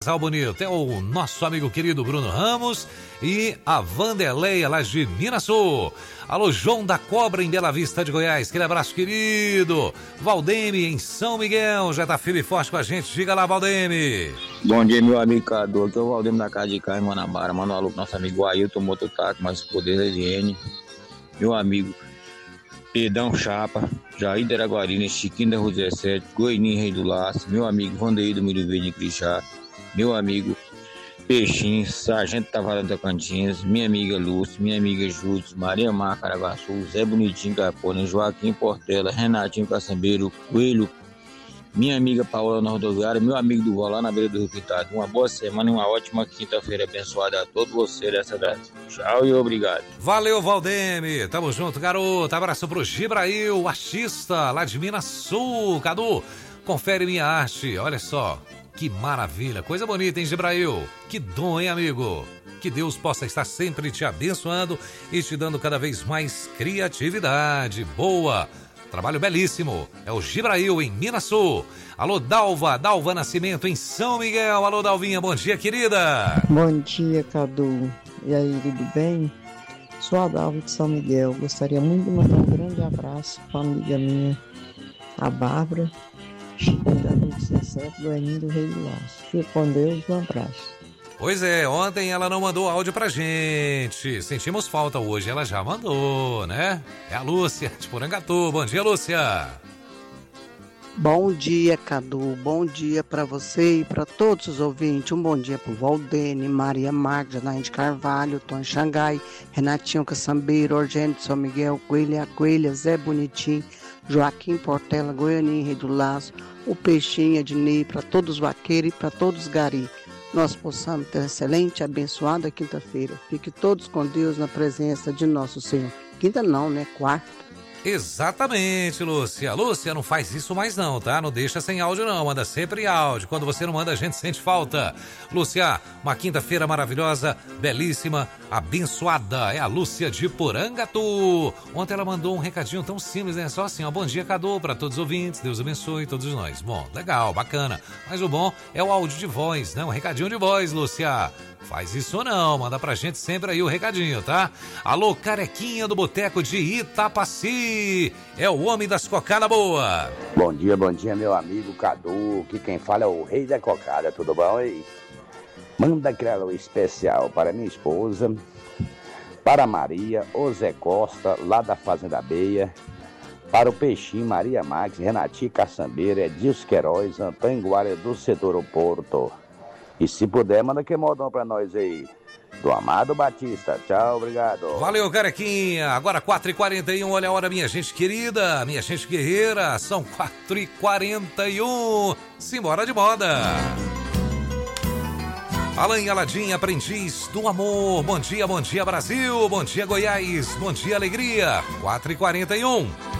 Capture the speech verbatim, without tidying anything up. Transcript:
casal bonito. É o nosso amigo querido Bruno Ramos e a Vanderleia, lá de Minas Sul. Alô, João da Cobra, em Bela Vista de Goiás. Aquele abraço, querido. Valdeme, em São Miguel, já tá firme e forte com a gente. Diga lá, Valdeme. Bom dia, meu amigo Cadu. Aqui é o Valdeme da casa de cá, em Manabara. Manda um alô pro nosso amigo Ailton Mototaco, mais o poder da Eliane. Meu amigo Pedão Chapa, Jair de Araguarina, Chiquinho da Rua dezessete, Goianinho Rei do Laço, meu amigo Vandeir do Milho Verde em Crixá, meu amigo Peixinho, Sargento Tavares da Cantinhas, minha amiga Lúcia, minha amiga Júlia, Maria Mar Caravaçu, Zé Bonitinho Capone, Joaquim Portela, Renatinho Caçambeiro, Coelho, minha amiga Paola na rodoviária, meu amigo Duval lá na beira do Rio Pintado. Uma boa semana e uma ótima quinta-feira abençoada a todos vocês dessa data. Tchau e obrigado. Valeu, Valdeme. Tamo junto, garoto. Abraço pro Gibrail, artista lá de Minas Sul. Cadu, confere minha arte. Olha só, que maravilha. Coisa bonita, hein, Gibrail? Que dom, hein, amigo? Que Deus possa estar sempre te abençoando e te dando cada vez mais criatividade. Boa! Trabalho belíssimo. É o Gibrail, em Minas Sul. Alô, Dalva, Dalva Nascimento, em São Miguel. Alô, Dalvinha, bom dia, querida. Bom dia, Cadu. E aí, tudo bem? Sou a Dalva de São Miguel. Gostaria muito de mandar um grande abraço para a amiga minha, a Bárbara, Chico da Rua dezessete, Goianinho do Rei do Laço. Fique com Deus, um abraço. Pois é, ontem ela não mandou áudio pra gente. Sentimos falta hoje, ela já mandou, né? É a Lúcia de Porangatu. Bom dia, Lúcia. Bom dia, Cadu. Bom dia para você e para todos os ouvintes. Um bom dia pro Valdene, Maria Magda, Janaína de Carvalho, Tom Xangai, Renatinho Caçambeiro, Orgênio de São Miguel, Coelha Coelha, Zé Bonitinho, Joaquim Portela, Goianinho Rei do Laço, o Peixinho, Ednei, para todos os vaqueiros e para todos os gari. Nós possamos ter uma excelente e abençoada quinta-feira. Fique todos com Deus na presença de nosso Senhor. Quinta não, né? Quarta. Exatamente, Lúcia. Lúcia, não faz isso mais não, tá? Não deixa sem áudio não, manda sempre áudio. Quando você não manda, a gente sente falta. Lúcia, uma quinta-feira maravilhosa, belíssima, abençoada. É a Lúcia de Porangatu. Ontem ela mandou um recadinho tão simples, né? Só assim, ó, bom dia, Cadu, para todos os ouvintes. Deus abençoe todos nós. Bom, legal, bacana. Mas o bom é o áudio de voz, né? Um recadinho de voz, Lúcia. Faz isso não, manda pra gente sempre aí o recadinho, tá? Alô, Carequinha do Boteco de Itapaci, é o homem das cocadas boa. Bom dia, bom dia, meu amigo Cadu, que quem fala é o rei da cocada, tudo bom aí? Manda aquele alô especial para minha esposa, para a Maria, o Zé Costa, lá da Fazenda Beia, para o Peixinho, Maria Max, Renatinho Caçambeira, Edilson Queiroz, Antônio Guarda do Setor do Porto. E se puder, manda que modão pra nós aí. Do Amado Batista. Tchau, obrigado. Valeu, Carequinha. Agora quatro e quarenta e um, olha a hora, minha gente querida, minha gente guerreira. São quatro e quarenta e um. Simbora de moda. Alain Aladim, aprendiz do amor. Bom dia, bom dia, Brasil. Bom dia, Goiás. Bom dia, alegria. quatro e quarenta e um.